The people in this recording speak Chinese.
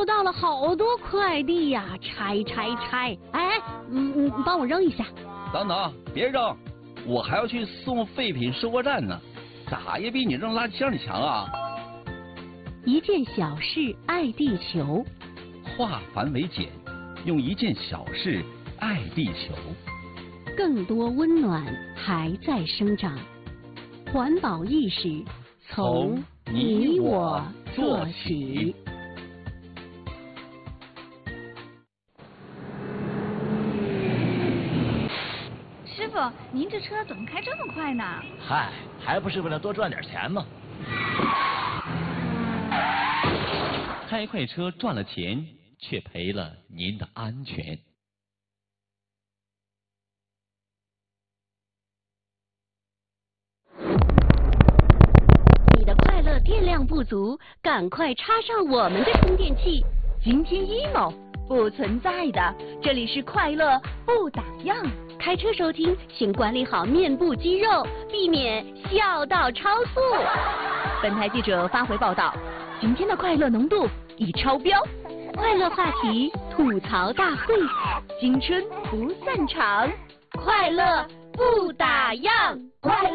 到了好多快递呀，拆！哎，帮我扔一下。 等等，别扔，我还要去送废品收货站呢，咋也比你扔垃圾箱里强啊！ 一件小事爱地球， 化繁为简，用一件小事爱地球。 更多温暖还在生长，环保意识从你我做起。 师傅，您这车怎么开这么快呢？ 嗨，还不是为了多赚点钱吗？ 开快车赚了钱，却赔了您的安全。 你的快乐电量不足，赶快插上我们的充电器。 今天 emo 不存在的，这里是快乐不打烊。 开车收听，请管理好面部肌肉，避免笑到超速。 本台记者发回报道，今天的快乐浓度已超标。 快乐话题吐槽大会， 青春不散场， 快乐不打烊，快乐。